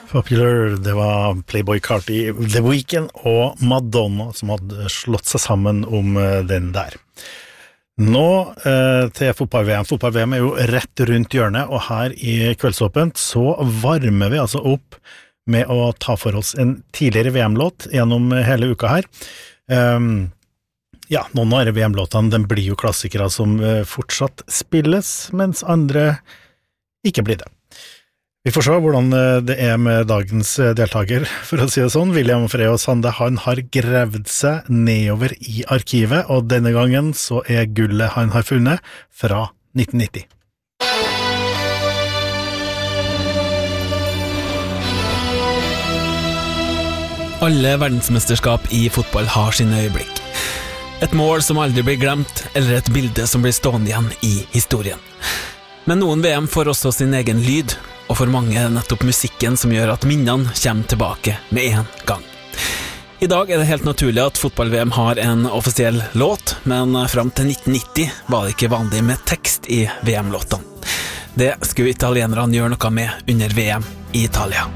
Popular, det var Playboy Carti, The Weeknd og Madonna som hadde slått seg sammen om den der. Nå til fotball-VM. Fotball-VM jo rett rundt hjørnet, og her i Kveldsåpent så varmer vi altså opp med å ta for oss en tidligere VM-låt gjennom hele uka her. Ja, noen av VM-låtene, den blir jo klassikere som fortsatt spilles, mens andre ikke blir det. Vi får se hvordan det med dagens deltaker, for å si det sånn. William Frey Sande, han har grevd seg nedover i arkivet, og denne gangen så gullet han har funnet fra 1990. Alle verdensmesterskap i fotball har sine øyeblikk. Et mål som aldri blir glemt, eller et bilde som blir stående igjen i historien. Men noen VM får også sin egen lyd, og for mange nettopp musikken som gjør at minnene kommer tilbake med en gang. I dag det helt naturlig at fotball-VM har en offisiell låt, men frem til 1990 var det ikke vanlig med tekst i VM-låtene. Det skulle italienerne gjøre noe med under VM i Italia.